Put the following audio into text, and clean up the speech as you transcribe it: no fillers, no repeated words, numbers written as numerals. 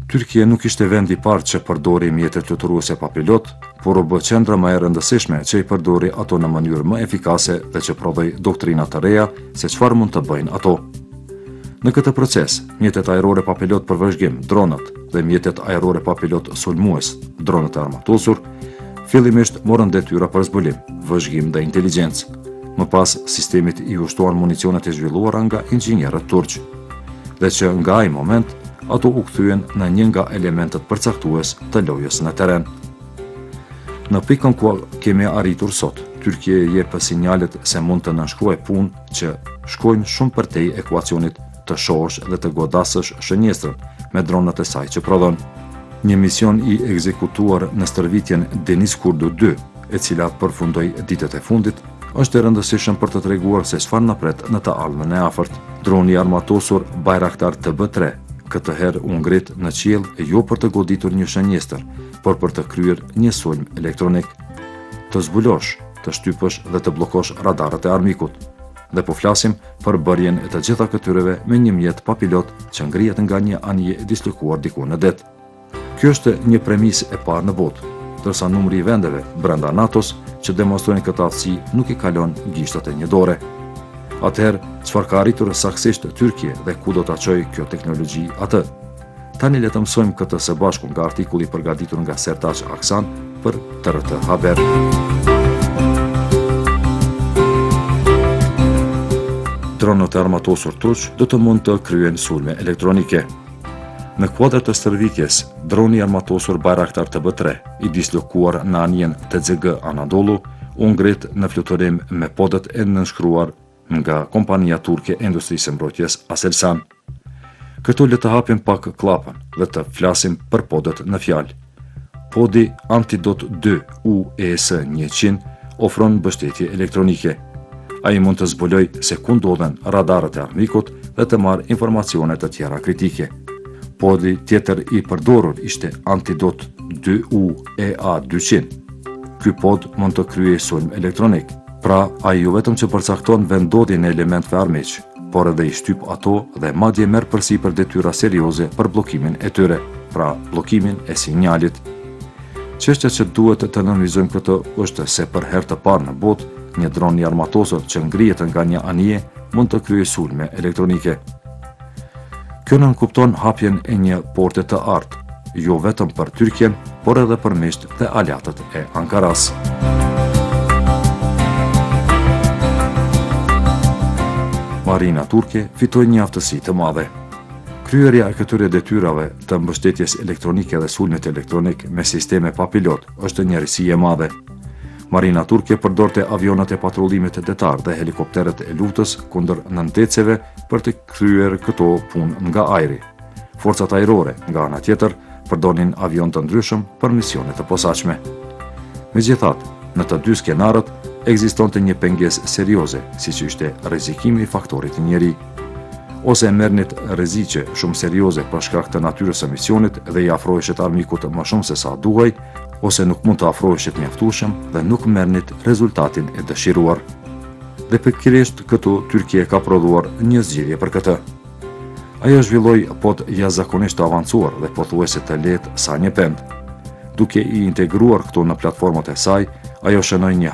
Turqia nuk ishte vend i parë që përdori mjete fluturuese pa pilot, por u bë qendra më e rëndësishme që i përdori ato në mënyrë më efikase dhe që prodhoi doktrina të reja se çfarë mund të bëjnë ato. Në këtë proces, mjetet ajrore pa pilot për vëzhgim, dronët, dhe mjetet ajrore pa pilot sulmues, dronët e armatosur, fillimisht morën detyra për zbulim, vëzhgim dhe inteligjencë. Më pas, sistemit i ushtuan municionet e zhvilluara nga inxhinierët turq, dhe që nga ai moment, ato u kthyen në një nga elementet përcaktues të lojës në teren. Në pikën ku kemi arritur sot, Turqia jep sinjalet se mund të nënshkruaj punë që shkojnë shumë përtej ekuacionit të shohësh dhe të godasësh shënjestrën me dronët e saj që prodhon. Një mision i ekzekutuar në stërvitjen Deniz Kurdu 2, e cila përfundoi ditët e fundit, është e rëndësishëm për të treguar se çfarë na pret në të ardhmen e afërt. Droni armatosur Bayraktar TB3 këtë herë u ngrit në qiell jo për të goditur një shënjestër, por për të kryer një sulm elektronik. Të zbulosh, të shtypësh dhe të bllokosh radarët e armikut. Dhe po flasim për bërjen e të gjitha këtyreve me një mjet pa pilot që ngrihet nga një anije e dislokuar diku në det. Kjo është një premisë e parë në botë, ndërsa numri i vendeve brenda NATO-s që demonstrojnë këtë aftësi nuk i kalon gishtat e një dore. Atëherë, çfarë ka arritur saktësisht Turqia dhe ku do ta çojë kjo teknologji atë? Tani le të mësojmë këtë së bashku nga artikulli përgatitur nga Sertaç Aksan për TRT Haber. Dronët e armatosur turq do të mund të kryejnë sulme elektronike. Në kuadër të stërvitjes, droni armatosur Bayraktar TB3, i dislokuar në anijen TCG Anadolu, u ngrit në fluturim me podët e nënshkruar nga kompania turke e industrisë mbrojtjes Aselsan. Këtu le të hapim pak klapën dhe të flasim për podët në fjalë. Podi Antidot 2 UES-100 ofron mbështetje elektronike. Ai mund të zbuloj se ku ndodhen radarët e armikut dhe të marrë informacione të tjera kritike. Podi tjetër i përdorur ishte Antidot 2UEA-200. Ky pod mund të kryejë sulm elektronik. Pra, ai jo vetëm që përcakton vendodhjen e elementëve armiq, por edhe i shtyp ato dhe madje merr përsipër detyra serioze për bllokimin e tyre, pra bllokimin e sinjalit. Çështja që duhet të analizojmë këtë është se për herë të parë në botë, një dron i armatosur që ngrihet nga një anije mund të kryejë sulme elektronike. Kjo nënkupton hapjen e një porte të artë, jo vetëm për Turqien, por edhe për miqt dhe aleatët e Ankaras. Marina turke fitoi një aftësi të madhe. Kryerja e këtyre detyrave të mbështetjes elektronike dhe sulmit elektronik me sisteme pa pilot është një risi e madhe. Marina turke përdorte avionat e patrullimit detar dhe helikopteret e luftës kundër nënteceve për të kryer këto punë nga ajri. Forcat ajrore, nga ana tjetër, përdonin avion të ndryshëm për misione të posaçme. Megjithatë, në të dy skenarët ekzistonte një pengesë serioze, siç ishte rrezikimi i faktorit njeri. Ose merrnit rreziqe shumë serioze për shkak të natyrës së misionit dhe i afroheshet armikut më shumë se sa duhej, ose nuk mund të afroheshet mjaftueshëm dhe nuk merrnit rezultatin e dëshiruar. Dhe pikërisht këtu Turqia ka prodhuar një zgjidhje për këtë. Ajo zhvilloi pod jashtëzakonisht të avancuar dhe pothuajse të lehtë sa një pend. Duke i integruar këto në platformat e saj, ajo shënoi një